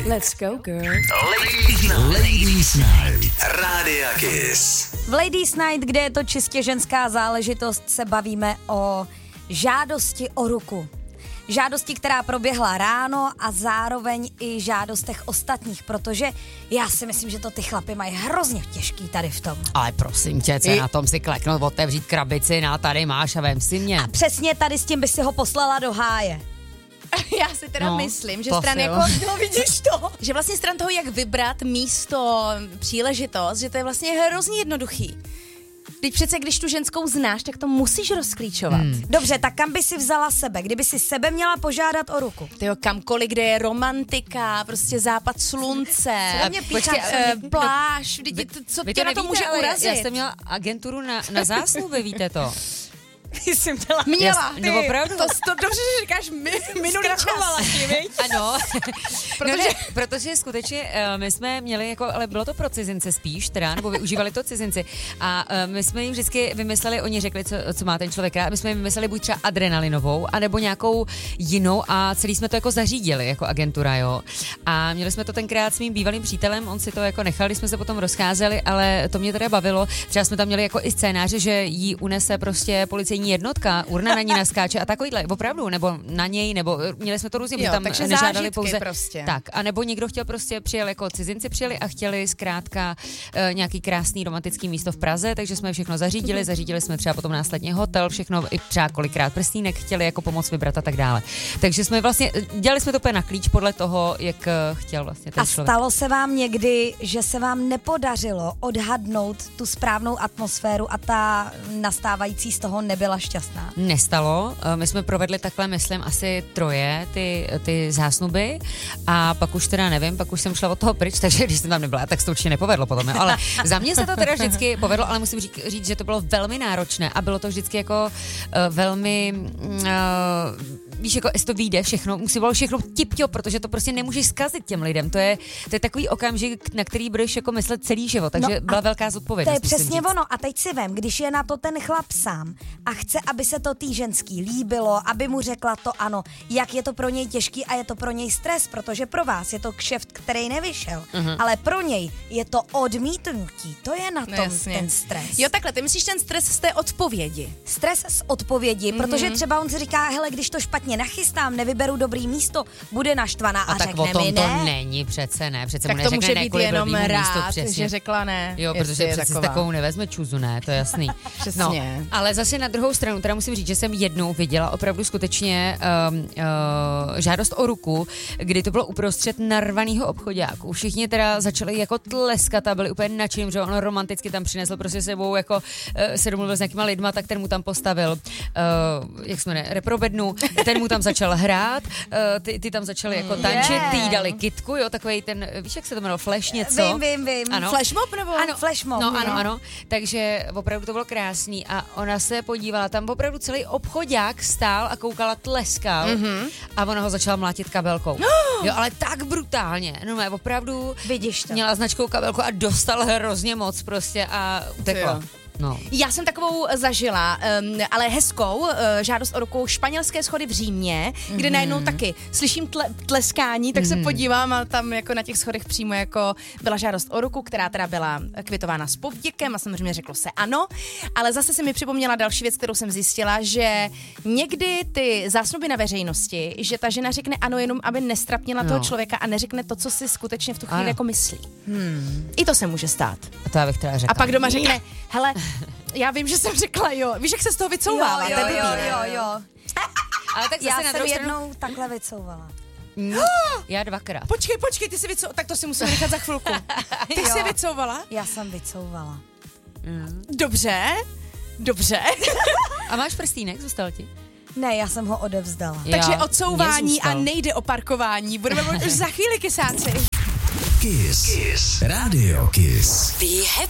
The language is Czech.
Let's go, girl. Ladies Night. Rádia Kiss. V Ladies Night, kde je to čistě ženská záležitost, se bavíme o žádosti o ruku. Žádosti, která proběhla ráno a zároveň i žádostech ostatních, protože já si myslím, že to ty chlapy mají hrozně těžký tady v tom. Ale prosím tě, co na tom si kleknout, otevřít krabici, tady máš a vem si mě. A přesně tady s tím by si ho poslala do háje. Já si teda myslím, že stran jako, vidíš to, že vlastně stran toho, jak vybrat místo, příležitost, že to je vlastně hrozně jednoduchý. Teď přece, když tu ženskou znáš, tak to musíš rozklíčovat. Dobře, tak kam by si vzala sebe? Kdyby si sebe měla požádat o ruku? Tyjo, kamkoliv, kde je romantika, prostě západ slunce, pláž, co tě na to může urazit? Já jsem měla agenturu na zásluby, víte to? Jsi Měla, ty. No opravdu. To dobře, že říkáš minulý čas. Ano, protože skutečně my jsme měli jako, ale bylo to pro cizince spíš teda, nebo využívali to cizinci a my jsme jim vždycky vymysleli, oni řekli, co má ten člověk rád, my jsme jim vymysleli buď třeba adrenalinovou, anebo nějakou jinou a celý jsme to jako zařídili jako agentura, jo. A měli jsme to tenkrát s mým bývalým přítelem, on si to jako nechal, když jsme se potom rozcházeli, ale to mě teda bavilo. Třeba jsme tam měli jako i scénáře, že jí unese prostě policejní jednotka, urna na ní naskáče a takovýhle, opravdu, nebo na něj, nebo měli jsme to různě, protože tam nežádali pouze prostě. Tak, a nebo někdo chtěl prostě, přijel jako cizinci přijeli a chtěli zkrátka nějaký krásný romantický místo v Praze, takže jsme všechno zařídili jsme třeba potom následně hotel, všechno, i třeba kolikrát prstýnek chtěli jako pomoc vybrat a tak dále. Takže jsme vlastně, dělali jsme to úplně na klíč podle toho, jak chtěl vlastně ten člověk. A stalo se vám někdy, že se vám nepodařilo odhadnout tu správnou atmosféru a ta nastávající z toho nebyla šťastná? Nestalo. My jsme provedli takhle, myslím, asi 3 ty zásnuby a pak už teda nevím, pak už jsem šla od toho pryč, takže když jsem tam nebyla, tak se to určitě nepovedlo potom. Ale za mě se to teda vždycky povedlo, ale musím říct, že to bylo velmi náročné a bylo to vždycky jako velmi víš, jako jestli to vyjde všechno, musí bylo všechno tip-top, protože to prostě nemůžeš zkazit těm lidem. To je takový okamžik, na který budeš jako myslet celý život, takže byla velká zodpovědnost. To je přesně ono. A teď si vem, když je na to ten chlap sám a chce, aby se to tý ženský líbilo, aby mu řekla to ano, jak je to pro něj těžký a je to pro něj stres, protože pro vás je to kšeft, který nevyšel, ale pro něj je to odmítnutí. To je na tom ten stres. Jo, takhle, ty myslíš ten stres z té odpovědi? Stres z odpovědi, protože třeba on si říká, hele, když to špatně nachystám, nevyberu dobrý místo, bude naštvaná a tak řekne o tom mi ne. To není přece ne, přece tak mu to neřekne může ne, být kvůli jenom rád, místo, že řekla ne. Jo, protože přece s takovou nevezme čuzu, ne, to je jasný. Přesně. No, ale zase na druhou stranu, teda musím říct, že jsem jednou viděla opravdu skutečně žádost o ruku, kdy to bylo uprostřed narvanýho obchoďáku. Všichni teda začali jako tleskat a byli úplně nadšení, že on romanticky tam přinesl prostě sebou jako se domluvil s nějakýma lidma, tak ten mu tam postavil jak jsme reprobednu, ten mu tam začal hrát, ty tam začali jako tančit, ty jí dali kytku, jo, takovej ten, víš, jak se to jmenovalo, flash něco? Vím. Ano. Flashmob nebo? Ano, flashmob. No, ano. Takže opravdu to bylo krásný a ona se podívala, tam opravdu celý obchoďák stál a koukala, tleskal a ona ho začala mlátit kabelkou. Jo, ale tak brutálně, no opravdu vidíš to. Měla značkou kabelku a dostal hrozně moc prostě a utekla. No. Já jsem takovou zažila, ale hezkou žádost o ruku španělské schody v Římě, kde najednou taky slyším tleskání, tak se podívám a tam jako na těch schodech přímo jako byla žádost o ruku, která teda byla kvitována s povděkem a samozřejmě řeklo se ano, ale zase se mi připomněla další věc, kterou jsem zjistila, že někdy ty zásnuby na veřejnosti, že ta žena řekne ano jenom, aby nestrapnila toho člověka a neřekne to, co si skutečně v tu chvíli jako myslí. I to se může stát. A to já bych teda řekla. A pak doma řekne, hele, já vím, že jsem řekla jo. Víš, jak se z toho vycouvává? Jo. Ale tak zase Já na jsem druhou jednou takhle vycouvala. Já 2krát. Počkej, ty jsi vycouvala. Tak to si musím nechat za chvilku. Ty jsi vycouvala? Já jsem vycouvala. Dobře. A máš prstínek, zůstal ti? Ne, já jsem ho odevzdala. Takže odsouvání a nejde o parkování. Budeme mluvit už za chvíli, kysáci. Kiss. Radio Kiss. Be happy.